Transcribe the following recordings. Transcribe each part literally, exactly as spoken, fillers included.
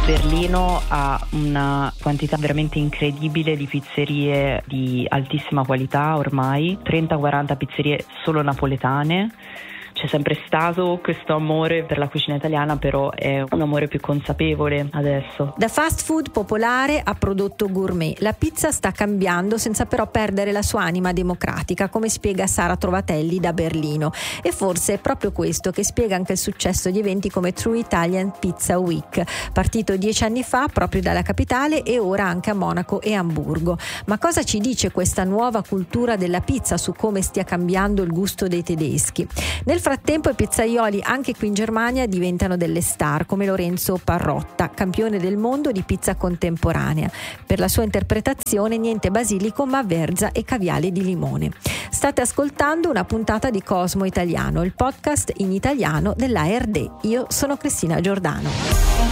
Berlino ha una quantità veramente incredibile di pizzerie di altissima qualità ormai, trenta quaranta pizzerie solo napoletane. C'è sempre stato questo amore per la cucina italiana, però è un amore più consapevole adesso. Da fast food popolare a prodotto gourmet, la pizza sta cambiando senza però perdere la sua anima democratica, come spiega Sara Trovatelli da Berlino. E forse è proprio questo che spiega anche il successo di eventi come True Italian Pizza Week, partito dieci anni fa proprio dalla capitale e ora anche a Monaco e Amburgo. Ma cosa ci dice questa nuova cultura della pizza su come stia cambiando il gusto dei tedeschi? Nel frattempo i pizzaioli anche qui in Germania diventano delle star, come Lorenzo Parrotta, campione del mondo di pizza contemporanea. Per la sua interpretazione niente basilico ma verza e caviale di limone. State ascoltando una puntata di Cosmo Italiano, il podcast in italiano dell'A R D. Io sono Cristina Giordano.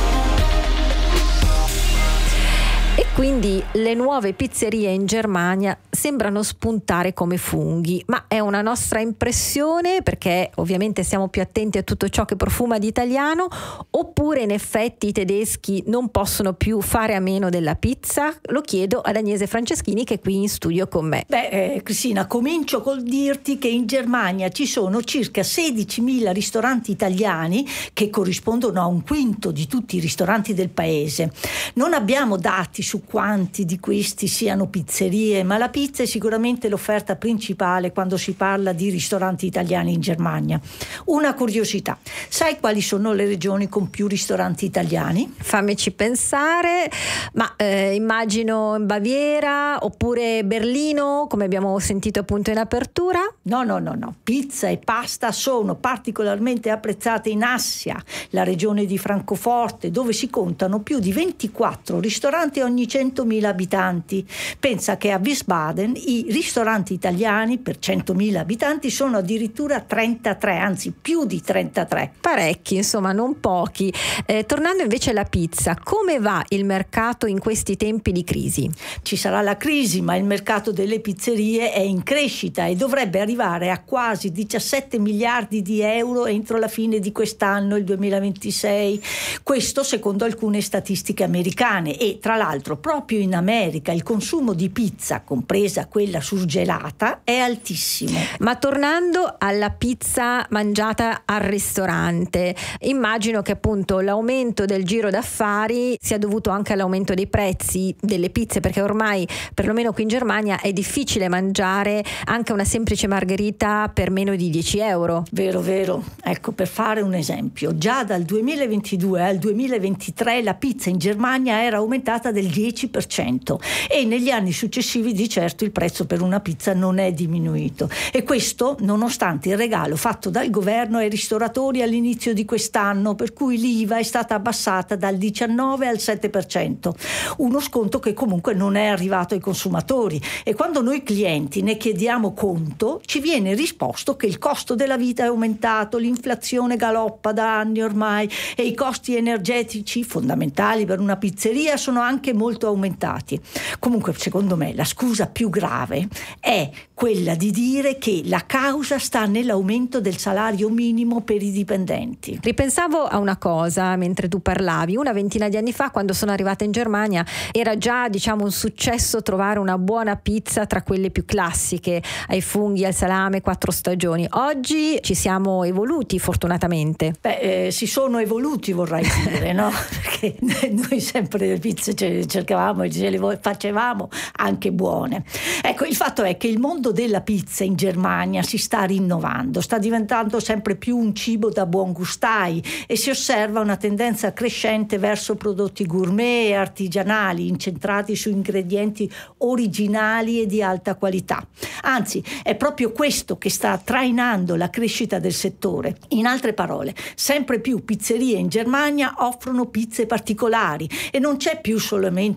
E quindi le nuove pizzerie in Germania sembrano spuntare come funghi, ma è una nostra impressione perché ovviamente siamo più attenti a tutto ciò che profuma di italiano, oppure in effetti i tedeschi non possono più fare a meno della pizza? Lo chiedo ad Agnese Franceschini che è qui in studio con me. Beh, eh, Cristina, comincio col dirti che in Germania ci sono circa sedicimila ristoranti italiani che corrispondono a un quinto di tutti i ristoranti del paese. Non abbiamo dati su quanti di questi siano pizzerie, ma la pizza è sicuramente l'offerta principale quando si parla di ristoranti italiani in Germania. Una curiosità: sai quali sono le regioni con più ristoranti italiani? Fammici pensare, ma eh, immagino in Baviera oppure Berlino, come abbiamo sentito appunto in apertura? No, no, no, no. Pizza e pasta sono particolarmente apprezzate in Assia, la regione di Francoforte, dove si contano più di ventiquattro ristoranti ogni centomila abitanti. Pensa che a Wiesbaden i ristoranti italiani per centomila abitanti sono addirittura trentatré, anzi più di trentatré. Parecchi, insomma, non pochi. Eh, tornando invece alla pizza, come va il mercato in questi tempi di crisi? Ci sarà la crisi, ma il mercato delle pizzerie è in crescita e dovrebbe arrivare a quasi diciassette miliardi di euro entro la fine di quest'anno, il duemilaventisei. Questo secondo alcune statistiche americane, e tra l'altro proprio in America il consumo di pizza, compresa quella surgelata, è altissimo. Ma tornando alla pizza mangiata al ristorante, immagino che appunto l'aumento del giro d'affari sia dovuto anche all'aumento dei prezzi delle pizze, perché ormai perlomeno qui in Germania è difficile mangiare anche una semplice margherita per meno di dieci euro. Vero, vero. Ecco, per fare un esempio, già dal duemilaventidue al duemilaventitré la pizza in Germania era aumentata del dieci per cento e negli anni successivi di certo il prezzo per una pizza non è diminuito, e questo nonostante il regalo fatto dal governo ai ristoratori all'inizio di quest'anno, per cui l'I V A è stata abbassata dal diciannove al sette per cento, uno sconto che comunque non è arrivato ai consumatori, e quando noi clienti ne chiediamo conto ci viene risposto che il costo della vita è aumentato, l'inflazione galoppa da anni ormai e i costi energetici fondamentali per una pizzeria sono anche molto aumentati. Comunque secondo me la scusa più grave è quella di dire che la causa sta nell'aumento del salario minimo per i dipendenti. Ripensavo a una cosa mentre tu parlavi. Una ventina di anni fa, quando sono arrivata in Germania, era già diciamo un successo trovare una buona pizza tra quelle più classiche, ai funghi, al salame, quattro stagioni. Oggi ci siamo evoluti fortunatamente. Beh, eh, si sono evoluti vorrei dire, no? Perché noi sempre le pizze cercavamo e ce le facevamo anche buone. Ecco, il fatto è che il mondo della pizza in Germania si sta rinnovando, sta diventando sempre più un cibo da buon gustai e si osserva una tendenza crescente verso prodotti gourmet e artigianali incentrati su ingredienti originali e di alta qualità. Anzi, è proprio questo che sta trainando la crescita del settore. In altre parole, sempre più pizzerie in Germania offrono pizze particolari e non c'è più solamente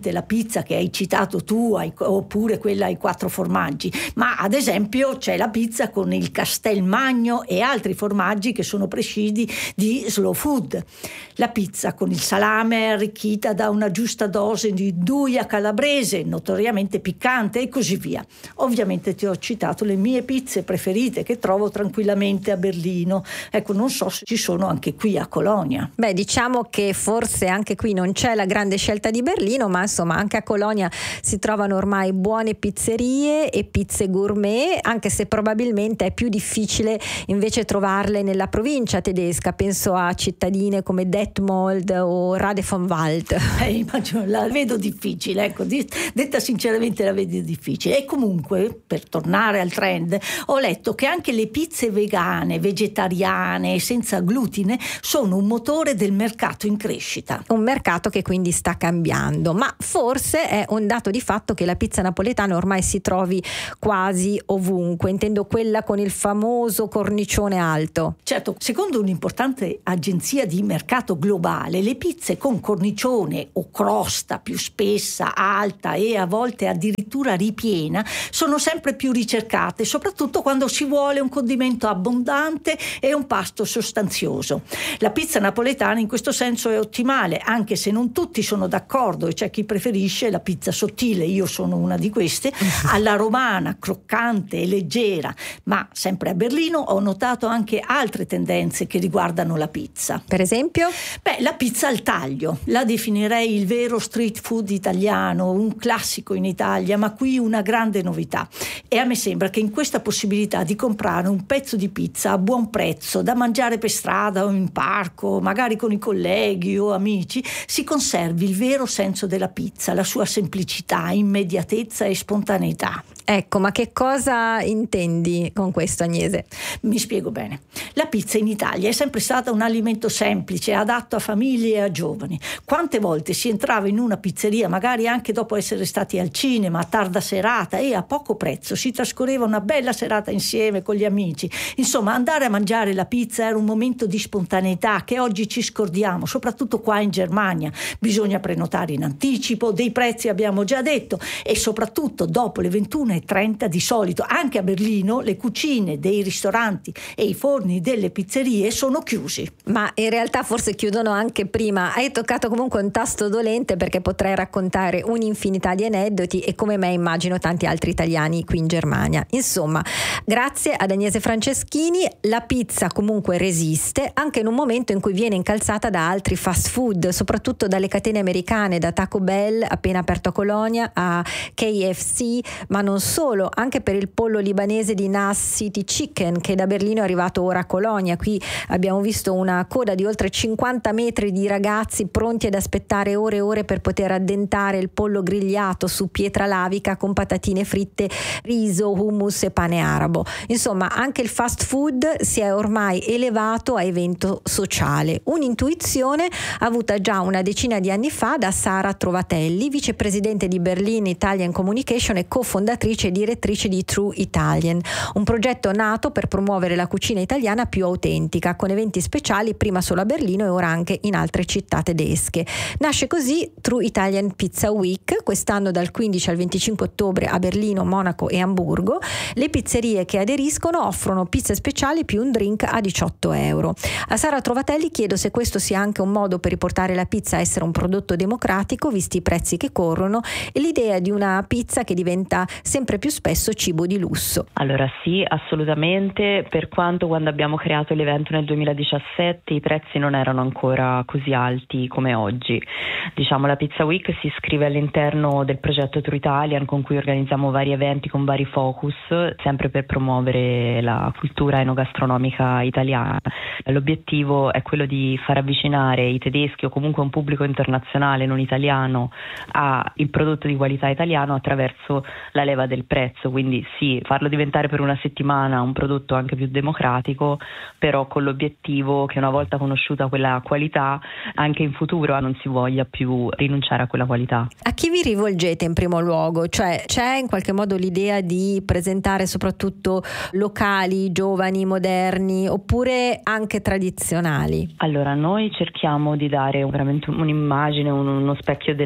solamente la pizza che hai citato tu ai, oppure quella ai quattro formaggi, ma ad esempio c'è la pizza con il Castelmagno e altri formaggi che sono presidi di slow food. La pizza con il salame arricchita da una giusta dose di duia calabrese, notoriamente piccante, e così via. Ovviamente ti ho citato le mie pizze preferite che trovo tranquillamente a Berlino. Ecco, non so se ci sono anche qui a Colonia. Beh, diciamo che forse anche qui non c'è la grande scelta di Berlino, ma insomma anche a Colonia si trovano ormai buone pizzerie e pizze gourmet, anche se probabilmente è più difficile invece trovarle nella provincia tedesca. Penso a cittadine come Detmold o Radevormwald. Eh, immagino, la vedo difficile, ecco, detta sinceramente la vedo difficile. E comunque, per tornare al trend, ho letto che anche le pizze vegane, vegetariane e senza glutine sono un motore del mercato in crescita. Un mercato che quindi sta cambiando, ma forse è un dato di fatto che la pizza napoletana ormai si trovi quasi ovunque, intendo quella con il famoso cornicione alto. Certo, secondo un'importante agenzia di mercato globale, le pizze con cornicione o crosta più spessa, alta e a volte addirittura ripiena sono sempre più ricercate, soprattutto quando si vuole un condimento abbondante e un pasto sostanzioso. La pizza napoletana in questo senso è ottimale, anche se non tutti sono d'accordo e c'è chi preferisce la pizza sottile, io sono una di queste, alla romana, croccante e leggera. Ma sempre a Berlino ho notato anche altre tendenze che riguardano la pizza. Per esempio? Beh, la pizza al taglio, la definirei il vero street food italiano, un classico in Italia, ma qui una grande novità. E a me sembra che in questa possibilità di comprare un pezzo di pizza a buon prezzo, da mangiare per strada o in parco, magari con i colleghi o amici, si conservi il vero senso della pizza, la sua semplicità, immediatezza e spontaneità. Ecco, ma che cosa intendi con questo, Agnese? Mi spiego bene. La pizza in Italia è sempre stata un alimento semplice, adatto a famiglie e a giovani. Quante volte si entrava in una pizzeria, magari anche dopo essere stati al cinema, a tarda serata, e a poco prezzo si trascorreva una bella serata insieme con gli amici. Insomma, andare a mangiare la pizza era un momento di spontaneità che oggi ci scordiamo, soprattutto qua in Germania. Bisogna prenotare in anticipo, dei prezzi abbiamo già detto, e soprattutto dopo le ventuno e trenta di solito anche a Berlino le cucine dei ristoranti e i forni delle pizzerie sono chiusi. Ma in realtà forse chiudono anche prima. Hai toccato comunque un tasto dolente, perché potrei raccontare un'infinità di aneddoti e come me immagino tanti altri italiani qui in Germania. Insomma, grazie ad Agnese Franceschini la pizza comunque resiste anche in un momento in cui viene incalzata da altri fast food, soprattutto dalle catene americane, da Taco Bell appena aperto a Colonia a K F C, ma non solo, anche per il pollo libanese di Nas City Chicken che da Berlino è arrivato ora a Colonia. Qui abbiamo visto una coda di oltre cinquanta metri di ragazzi pronti ad aspettare ore e ore per poter addentare il pollo grigliato su pietra lavica con patatine fritte, riso, hummus e pane arabo. Insomma, anche il fast food si è ormai elevato a evento sociale. Un'intuizione avuta già una decina di anni fa da Sara Trovatelli, vicepresidente di Berlin Italian Communication e cofondatrice e direttrice di True Italian, un progetto nato per promuovere la cucina italiana più autentica, con eventi speciali prima solo a Berlino e ora anche in altre città tedesche. Nasce così True Italian Pizza Week, quest'anno dal quindici al venticinque ottobre a Berlino, Monaco e Amburgo. Le pizzerie che aderiscono offrono pizze speciali più un drink a diciotto euro. A Sara Trovatelli chiedo se questo sia anche un modo per riportare la pizza a essere un prodotto democratico, visti i prezzi che corrono, e l'idea di una pizza che diventa sempre più spesso cibo di lusso. Allora sì, assolutamente, per quanto quando abbiamo creato l'evento nel duemiladiciassette i prezzi non erano ancora così alti come oggi. Diciamo, la Pizza Week si iscrive all'interno del progetto True Italian, con cui organizziamo vari eventi con vari focus, sempre per promuovere la cultura enogastronomica italiana. L'obiettivo è quello di far avvicinare i tedeschi o comunque un pubblico internazionale non italiano al prodotto di qualità italiano attraverso la leva del prezzo, quindi sì, farlo diventare per una settimana un prodotto anche più democratico, però con l'obiettivo che una volta conosciuta quella qualità anche in futuro non si voglia più rinunciare a quella qualità. A chi vi rivolgete in primo luogo? Cioè, c'è in qualche modo l'idea di presentare soprattutto locali, giovani, moderni, oppure anche tradizionali? Allora, noi cerchiamo di dare veramente un'immagine, uno specchio del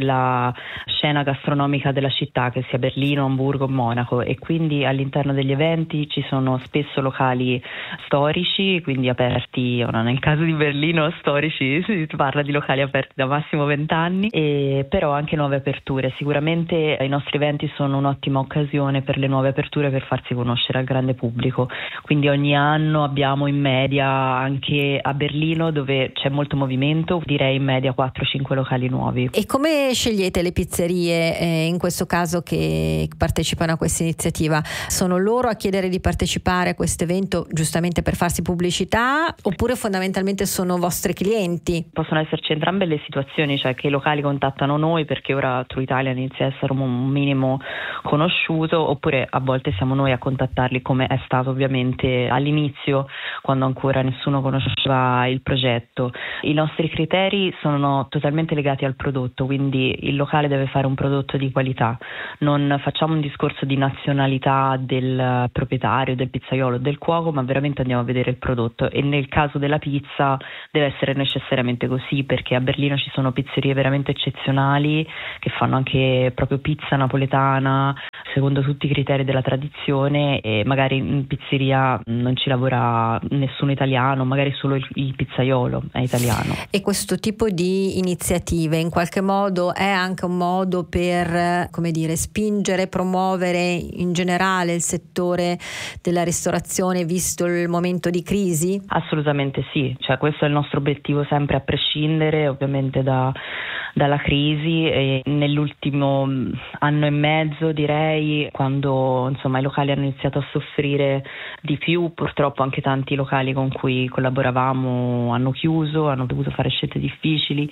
della scena gastronomica della città, che sia Berlino, Amburgo, Monaco, e quindi all'interno degli eventi ci sono spesso locali storici, quindi aperti, ora nel caso di Berlino storici si parla di locali aperti da massimo vent'anni, e però anche nuove aperture. Sicuramente i nostri eventi sono un'ottima occasione per le nuove aperture, per farsi conoscere al grande pubblico, quindi ogni anno abbiamo in media, anche a Berlino dove c'è molto movimento, direi in media quattro cinque locali nuovi. E come scegliete le pizzerie eh, in questo caso che partecipano a questa iniziativa? Sono loro a chiedere di partecipare a questo evento giustamente per farsi pubblicità, oppure fondamentalmente sono vostri clienti? Possono esserci entrambe le situazioni, cioè che i locali contattano noi perché ora True Italia inizia a essere un minimo conosciuto, oppure a volte siamo noi a contattarli, come è stato ovviamente all'inizio quando ancora nessuno conosceva il progetto. I nostri criteri sono totalmente legati al prodotto, quindi il locale deve fare un prodotto di qualità, non facciamo un discorso di nazionalità del proprietario, del pizzaiolo, del cuoco, ma veramente andiamo a vedere il prodotto, e nel caso della pizza deve essere necessariamente così, perché a Berlino ci sono pizzerie veramente eccezionali che fanno anche proprio pizza napoletana secondo tutti i criteri della tradizione, e magari in pizzeria non ci lavora nessuno italiano, magari solo il, il pizzaiolo è italiano. E questo tipo di iniziative in qualche modo è anche un modo per, come dire, spingere, promuovere in generale il settore della ristorazione visto il momento di crisi? Assolutamente sì, cioè questo è il nostro obiettivo sempre, a prescindere ovviamente da, dalla crisi. E nell'ultimo anno e mezzo, direi, quando insomma i locali hanno iniziato a soffrire di più, purtroppo anche tanti locali con cui collaboravamo hanno chiuso, hanno dovuto fare scelte difficili,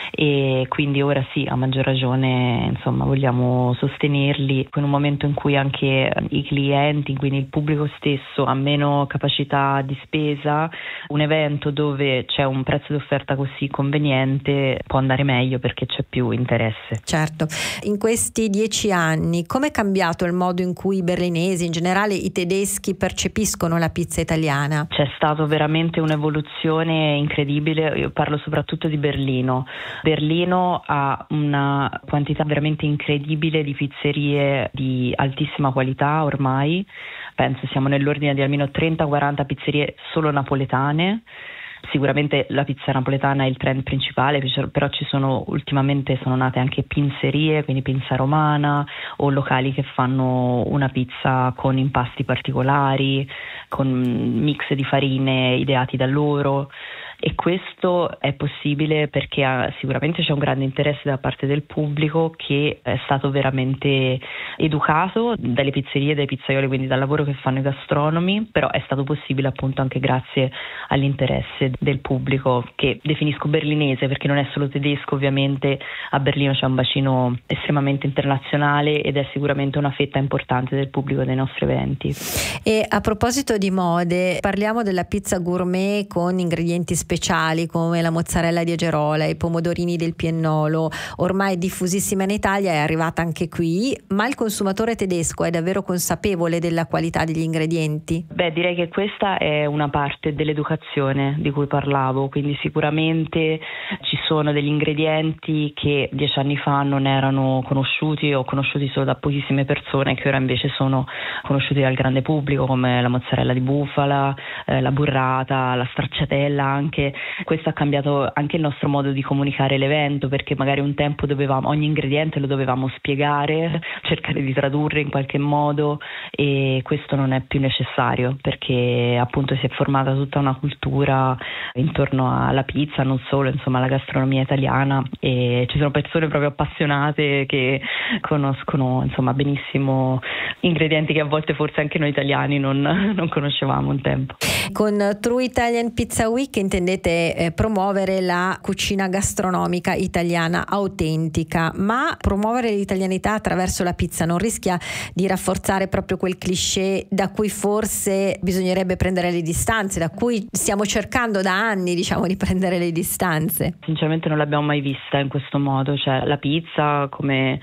e quindi ora sì, a maggior ragione insomma vogliamo sostenerli in un momento in cui anche i clienti, quindi il pubblico stesso, ha meno capacità di spesa. Un evento dove c'è un prezzo di offerta così conveniente può andare meglio perché c'è più interesse. Certo. In questi dieci anni come è cambiato il modo in cui i berlinesi, in generale i tedeschi, percepiscono la pizza italiana? C'è stato veramente un'evoluzione incredibile. Io parlo soprattutto di Berlino. Berlino ha una quantità veramente incredibile di pizzerie di altissima qualità ormai. Penso siamo nell'ordine di almeno trenta quaranta pizzerie solo napoletane. Sicuramente la pizza napoletana è il trend principale, però ci sono ultimamente sono nate anche pinzerie, quindi pinza romana, o locali che fanno una pizza con impasti particolari, con mix di farine ideati da loro. E questo è possibile perché ha, sicuramente c'è un grande interesse da parte del pubblico, che è stato veramente educato dalle pizzerie, dai pizzaioli, quindi dal lavoro che fanno i gastronomi, però è stato possibile appunto anche grazie all'interesse del pubblico, che definisco berlinese perché non è solo tedesco. Ovviamente a Berlino c'è un bacino estremamente internazionale ed è sicuramente una fetta importante del pubblico dei nostri eventi. E a proposito di mode, parliamo della pizza gourmet con ingredienti speciali come la mozzarella di Agerola, i pomodorini del Piennolo, ormai diffusissima in Italia, è arrivata anche qui, ma il consumatore tedesco è davvero consapevole della qualità degli ingredienti? Beh, direi che questa è una parte dell'educazione di cui parlavo, quindi sicuramente ci sono degli ingredienti che dieci anni fa non erano conosciuti o conosciuti solo da pochissime persone, che ora invece sono conosciuti dal grande pubblico, come la mozzarella di bufala, eh, la burrata, la stracciatella anche. Questo ha cambiato anche il nostro modo di comunicare l'evento, perché magari un tempo dovevamo, ogni ingrediente lo dovevamo spiegare, cercare di tradurre in qualche modo, e questo non è più necessario perché appunto si è formata tutta una cultura intorno alla pizza, non solo, insomma, alla gastronomia italiana, e ci sono persone proprio appassionate che conoscono insomma benissimo ingredienti che a volte forse anche noi italiani non, non conoscevamo un tempo. Con True Italian Pizza Week intendete eh, promuovere la cucina gastronomica italiana autentica, ma promuovere l'italianità attraverso la pizza non rischia di rafforzare proprio quel cliché da cui forse bisognerebbe prendere le distanze, da cui stiamo cercando da anni, diciamo, di prendere le distanze? Sinceramente non l'abbiamo mai vista in questo modo, cioè la pizza come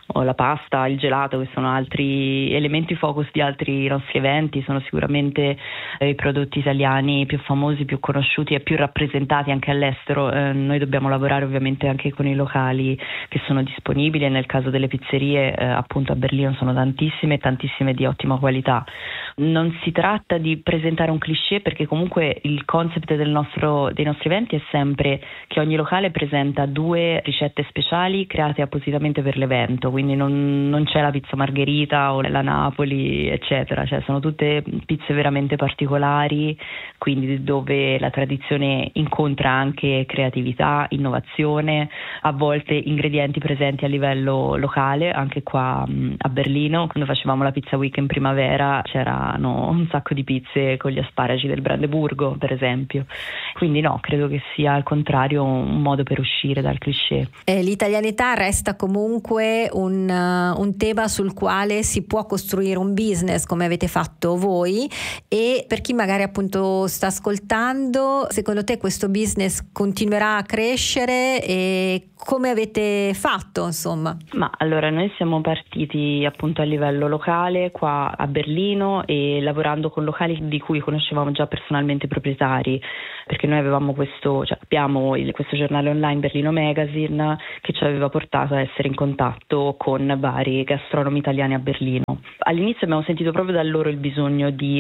o la pasta, il gelato, che sono altri elementi focus di altri nostri eventi, sono sicuramente eh, i prodotti italiani più famosi, più conosciuti e più rappresentati anche all'estero. Eh, noi dobbiamo lavorare ovviamente anche con i locali che sono disponibili, e nel caso delle pizzerie eh, appunto a Berlino sono tantissime, tantissime di ottima qualità. Non si tratta di presentare un cliché, perché comunque il concept del nostro, dei nostri eventi è sempre che ogni locale presenta due ricette speciali create appositamente per l'evento, quindi non, non c'è la pizza margherita o la Napoli eccetera, cioè sono tutte pizze veramente particolari, quindi dove la tradizione incontra anche creatività, innovazione, a volte ingredienti presenti a livello locale. Anche qua mh, a Berlino, quando facevamo la Pizza Week in primavera, c'erano un sacco di pizze con gli asparagi del Brandeburgo, per esempio. Quindi no, credo che sia al contrario un modo per uscire dal cliché. Eh, l'italianità resta comunque un, uh, un tema sul quale si può costruire un business, come avete fatto voi, e per chi magari appunto sta ascoltando, secondo te questo business continuerà a crescere e come avete fatto, insomma? Ma allora, noi siamo partiti appunto a livello locale qua a Berlino, e lavorando con locali di cui conoscevamo già personalmente i proprietari, perché noi avevamo questo, cioè abbiamo il, questo giornale online Berlino Magazine, che ci aveva portato a essere in contatto con vari gastronomi italiani a Berlino. All'inizio abbiamo sentito proprio da loro il bisogno di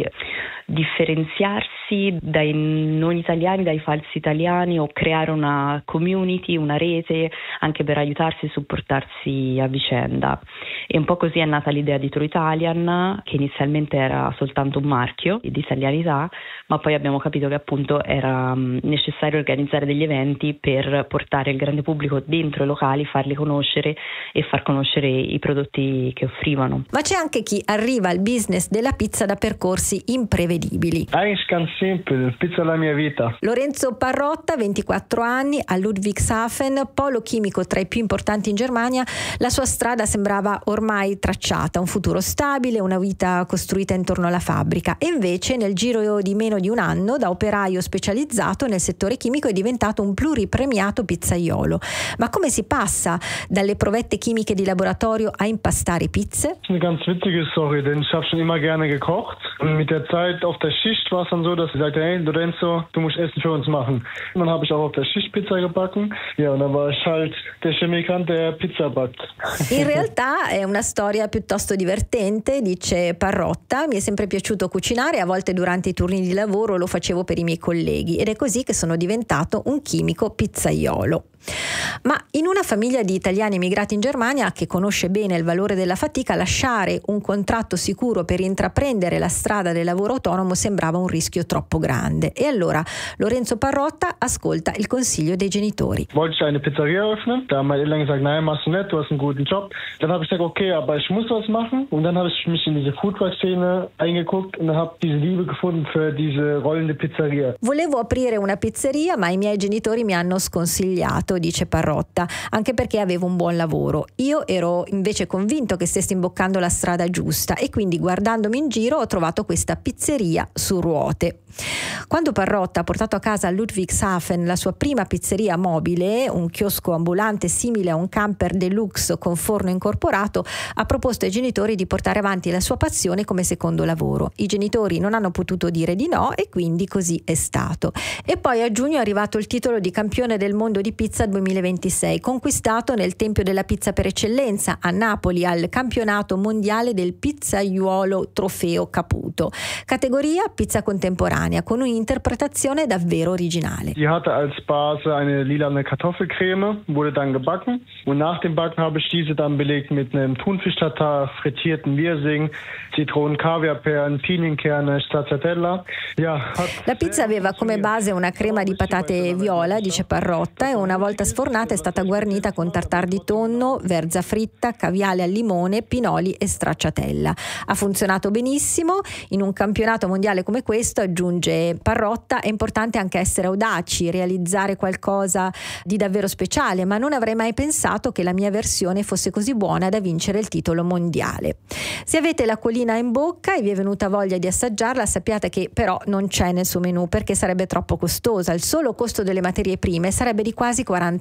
differenziarsi dai non italiani, dai falsi italiani, o creare una community, una rete anche per aiutarsi e supportarsi a vicenda. E un po' così è nata l'idea di True Italian, che inizialmente era soltanto un marchio di italianità, ma poi abbiamo capito che appunto era necessario organizzare degli eventi per portare il grande pubblico dentro i locali, farli conoscere e far conoscere i prodotti che offrivano. Ma c'è anche chi arriva al business della pizza da percorsi imprevedibili. Eigentlich ganz simpel, pizza la mia vita. Lorenzo Parrotta, ventiquattro anni, a Ludwigshafen, polo chimico tra i più importanti in Germania. La sua strada sembrava ormai tracciata, un futuro stabile, una vita costruita intorno alla fabbrica, e invece nel giro di meno di un anno, da operaio specializzato nel settore chimico, è diventato un pluripremiato pizzaiolo. Ma come si passa dalle provette chimiche di laboratorio a impastare pizze? Eine ganz witzige Story, denn ich habe schon immer gerne gekocht. Und mit der Zeit auf der Schicht war es dann so, dass sie sagte, hey Lorenzo, du musst Essen für uns machen. Und dann habe ich auch auf der Schicht Pizza gebacken. Ja, und dann war ich halt der Chemikant, der Pizza backt. In realtà è una storia piuttosto divertente, dice Parrotta. Mi è sempre piaciuto cucinare, a volte durante i turni di lavoro lo facevo per i miei colleghi, ed è così che sono diventato un chimico pizzaiolo. Ma in una famiglia di italiani emigrati in Germania, che conosce bene il valore della fatica, lasciare un contratto sicuro per intraprendere la strada del lavoro autonomo sembrava un rischio troppo grande. E allora Lorenzo Parrotta ascolta il consiglio dei genitori. Wollte ich eine Pizzeria eröffnen? Da haben meine Eltern gesagt, nein, machst du nicht, du hast einen guten Job. Dann habe ich gesagt, okay, aber ich muss was machen. Und dann habe ich mich in diese Foodtruck-Szene eingeguckt und habe diese Liebe gefunden für diese rollende Pizzeria. Volevo aprire una pizzeria, ma i miei genitori mi hanno sconsigliato, dice Parrotta, anche perché avevo un buon lavoro. Io ero invece convinto che stessi imboccando la strada giusta, e quindi guardandomi in giro ho trovato questa pizzeria su ruote. Quando Parrotta ha portato a casa a Ludwigshafen la sua prima pizzeria mobile, un chiosco ambulante simile a un camper deluxe con forno incorporato, ha proposto ai genitori di portare avanti la sua passione come secondo lavoro. I genitori non hanno potuto dire di no, e quindi così è stato. E poi a giugno è arrivato il titolo di campione del mondo di pizza duemilaventisei, conquistato nel Tempio della Pizza per eccellenza a Napoli al campionato mondiale del pizzaiuolo Trofeo Caputo, categoria pizza contemporanea, con un'interpretazione davvero originale. Die hatte als Base eine lilane Kartoffelcreme, wurde dann gebacken, und nach dem Backen habe ich diese dann belegt mit einem Thunfisch-Tatar, frittierten Wirsing, Zitronen, Kaviarperlen, Pinienkerne, Stracciatella. Ja, la pizza aveva come base una crema di patate viola, dice Parrotta, e una volta sfornata è stata guarnita con tartar di tonno, verza fritta, caviale al limone, pinoli e stracciatella. Ha funzionato benissimo. In un campionato mondiale come questo, aggiunge Parrotta, è importante anche essere audaci, realizzare qualcosa di davvero speciale, ma non avrei mai pensato che la mia versione fosse così buona da vincere il titolo mondiale. Se avete l'acquolina in bocca e vi è venuta voglia di assaggiarla, sappiate che però non c'è nel suo menù, perché sarebbe troppo costosa. Il solo costo delle materie prime sarebbe di quasi quaranta euro.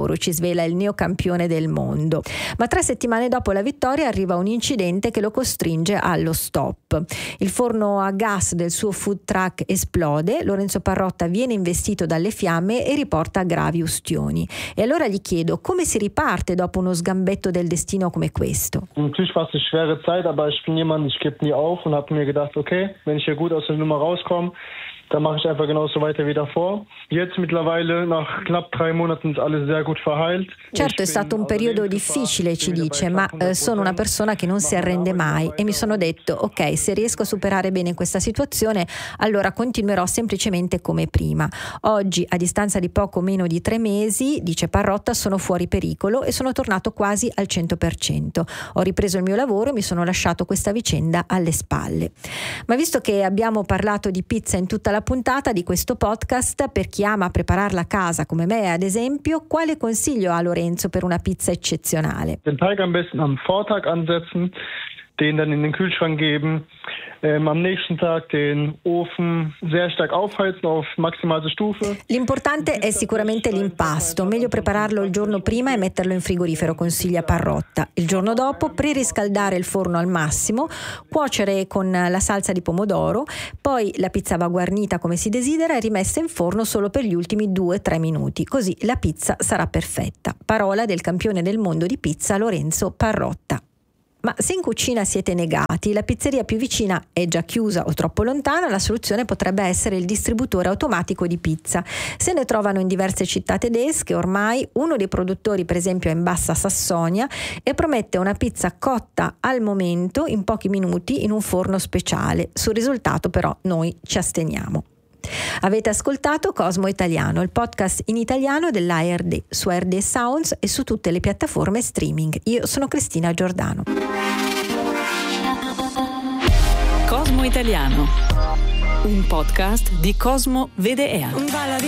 lavoro, ci svela il neocampione del mondo. Ma tre settimane dopo la vittoria arriva un incidente che lo costringe allo stop. Il forno a gas del suo food truck esplode, Lorenzo Parrotta viene investito dalle fiamme e riporta gravi ustioni. E allora gli chiedo, come si riparte dopo uno sgambetto del destino come questo? Natürlich war es eine schwere Zeit, aber ich bin jemand, ich gebe nie auf und habe mir gedacht, okay, wenn ich hier gut aus der Nummer rauskomme, dann mache ich einfach genauso weiter wie davor. Jetzt mittlerweile, nach knapp drei Monaten, ist alles sehr gut verheilt. Certo, è stato un periodo difficile, ci dice, ma eh, sono una persona che non si arrende mai e mi sono detto, ok, se riesco a superare bene questa situazione, allora continuerò semplicemente come prima. Oggi, a distanza di poco meno di tre mesi, dice Parrotta, sono fuori pericolo e sono tornato quasi al cento per cento. Ho ripreso il mio lavoro e mi sono lasciato questa vicenda alle spalle. Ma visto che abbiamo parlato di pizza in tutta la puntata di questo podcast, per chi ama prepararla a casa come me ad esempio, quale consiglio ha Lorenzo per una pizza eccezionale? Den Teig am besten am Vortag ansetzen, den dann in den Kühlschrank geben, ähm, am nächsten Tag den Ofen sehr stark aufheizen auf maximalste Stufe. L'importante è sicuramente l'impasto, meglio prepararlo il giorno prima e metterlo in frigorifero, consiglia Parrotta. Il giorno dopo preriscaldare il forno al massimo, cuocere con la salsa di pomodoro, poi la pizza va guarnita come si desidera e rimessa in forno solo per gli ultimi due tre minuti, così la pizza sarà perfetta. Parola del campione del mondo di pizza Lorenzo Parrotta. Ma se in cucina siete negati, la pizzeria più vicina è già chiusa o troppo lontana, la soluzione potrebbe essere il distributore automatico di pizza. Se ne trovano in diverse città tedesche ormai, uno dei produttori per esempio è in Bassa Sassonia e promette una pizza cotta al momento in pochi minuti in un forno speciale. Sul risultato però noi ci asteniamo. Avete ascoltato Cosmo Italiano, il podcast in italiano dell'A R D, su R D Sounds e su tutte le piattaforme streaming. Io sono Cristina Giordano. Cosmo Italiano, un podcast di Cosmo Vede E A.